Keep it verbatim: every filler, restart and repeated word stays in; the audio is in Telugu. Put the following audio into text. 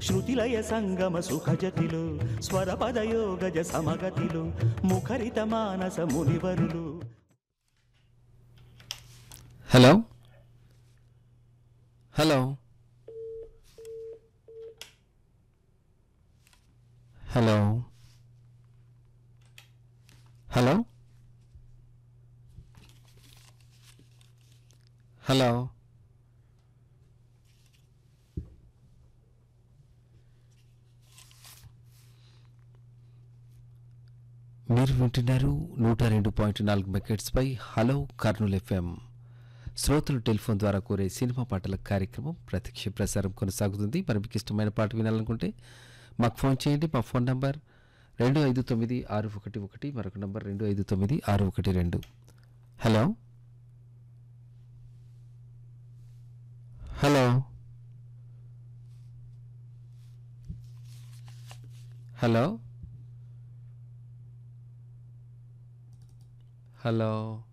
శృతిలయ సంగమ సుఖజతిలో స్వరపదయోగజ సమగతిలో ముఖరిత మానస మునివరులు. Hello hello hello hello hello మీరు వింటున్నారు నూట రెండు పాయింట్ నాలుగు మెగాహెర్ట్జ్పై హలో కర్నూలు ఎఫ్ఎం. శ్రోతలు టెలిఫోన్ ద్వారా కోరే సినిమా పాటల కార్యక్రమం ప్రత్యక్ష ప్రసారం కొనసాగుతుంది. మరి మీకు ఇష్టమైన పాట వినాలనుకుంటే మాకు ఫోన్ చేయండి. మా ఫోన్ నంబర్ రెండు ఐదు తొమ్మిది ఆరు ఒకటి ఒకటి, మరొక నంబర్ రెండు ఐదు తొమ్మిది ఆరు ఒకటి రెండు. Hello hello hello hello